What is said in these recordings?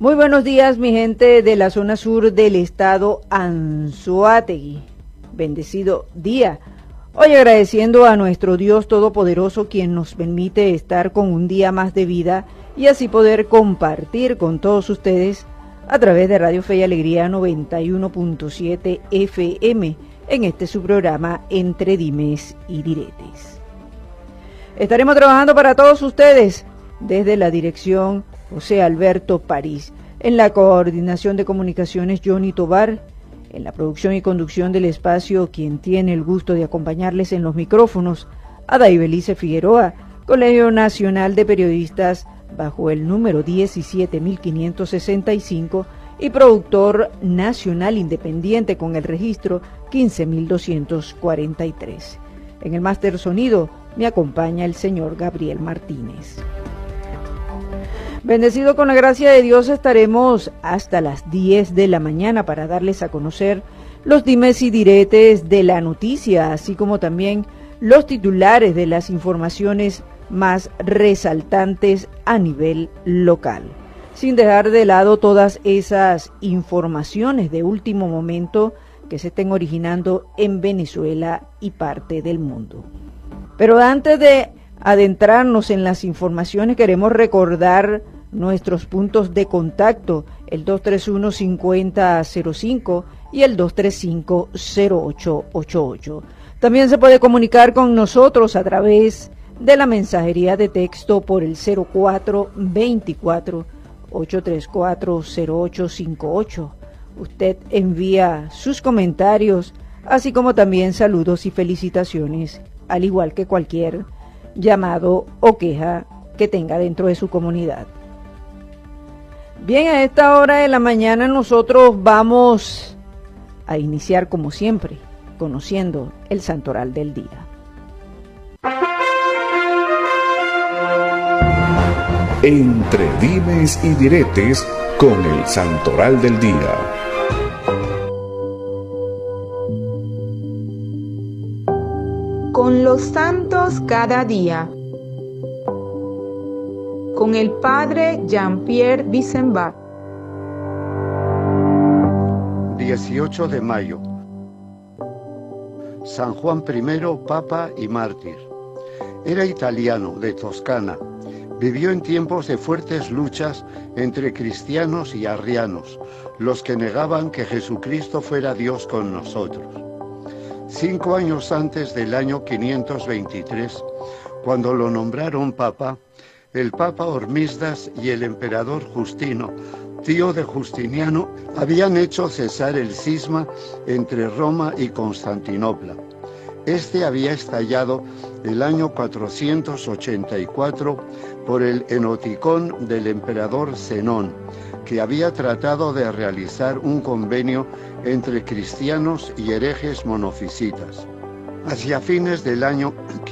Muy buenos días, mi gente de la zona sur del estado Anzoátegui. Bendecido día. Hoy agradeciendo a nuestro Dios Todopoderoso, quien nos permite estar con un día más de vida y así poder compartir con todos ustedes a través de Radio Fe y Alegría 91.7 FM en este su programa Entre Dimes y Diretes. Estaremos trabajando para todos ustedes desde la dirección José Alberto París, en la coordinación de comunicaciones Johnny Tobar, en la producción y conducción del espacio, quien tiene el gusto de acompañarles en los micrófonos, Adaibelice Figueroa, Colegio Nacional de Periodistas bajo el número 17565 y productor nacional independiente con el registro 15243. En el máster sonido me acompaña el señor Gabriel Martínez. Bendecido con la gracia de Dios, estaremos hasta las 10 de la mañana para darles a conocer los dimes y diretes de la noticia, así como también los titulares de las informaciones más resaltantes a nivel local, sin dejar de lado todas esas informaciones de último momento que se estén originando en Venezuela y parte del mundo. Pero antes de adentrarnos en las informaciones, queremos recordar nuestros puntos de contacto, el 231-5005 y el 235-0888. También se puede comunicar con nosotros a través de la mensajería de texto por el 0424-834-0858. Usted envía sus comentarios, así como también saludos y felicitaciones, al igual que cualquier llamado o queja que tenga dentro de su comunidad. Bien, a esta hora de la mañana nosotros vamos a iniciar como siempre, conociendo el santoral del día. Entre dimes y diretes con el santoral del día. Con los santos cada día. Con el padre Jean-Pierre Bissenbach. 18 de mayo. San Juan I, Papa y mártir. Era italiano, de Toscana. Vivió en tiempos de fuertes luchas entre cristianos y arrianos, los que negaban que Jesucristo fuera Dios con nosotros. 5 años antes del año 523, cuando lo nombraron Papa, el Papa Hormisdas y el emperador Justino, tío de Justiniano, habían hecho cesar el cisma entre Roma y Constantinopla. Este había estallado el año 484 por el enoticón del emperador Zenón, que había tratado de realizar un convenio entre cristianos y herejes monofisitas. Hacia fines del año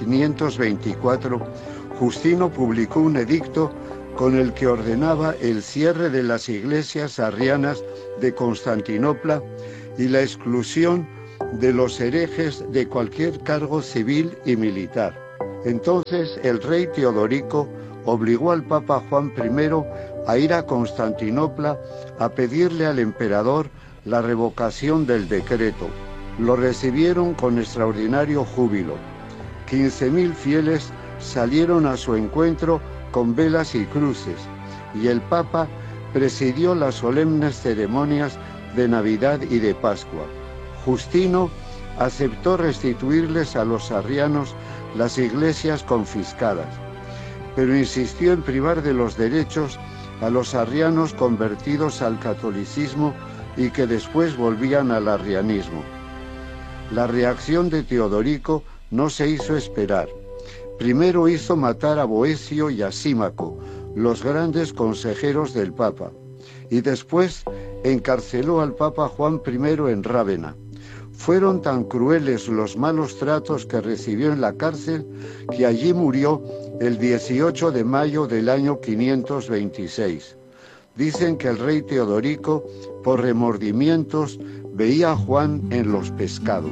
524, Justino publicó un edicto con el que ordenaba el cierre de las iglesias arrianas de Constantinopla y la exclusión de los herejes de cualquier cargo civil y militar. Entonces el rey Teodorico obligó al Papa Juan I a ir a Constantinopla a pedirle al emperador la revocación del decreto. Lo recibieron con extraordinario júbilo. 15.000 fieles salieron a su encuentro con velas y cruces, y el Papa presidió las solemnes ceremonias de Navidad y de Pascua. Justino aceptó restituirles a los arrianos las iglesias confiscadas, pero insistió en privar de los derechos a los arrianos convertidos al catolicismo y que después volvían al arrianismo. La reacción de Teodorico no se hizo esperar. Primero hizo matar a Boecio y a Símaco, los grandes consejeros del Papa, y después encarceló al Papa Juan I en Rávena. Fueron tan crueles los malos tratos que recibió en la cárcel que allí murió el 18 de mayo del año 526. Dicen que el rey Teodorico, por remordimientos, veía a Juan en los pescados.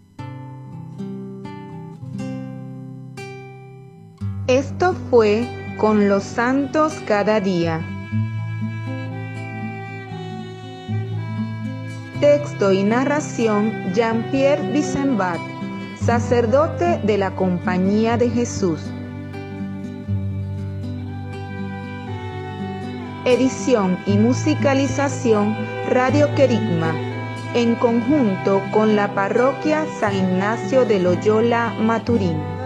Esto fue con los santos cada día. Texto y narración Jean-Pierre Bissenbat, sacerdote de la Compañía de Jesús. Edición y musicalización Radio Querigma, en conjunto con la Parroquia San Ignacio de Loyola, Maturín.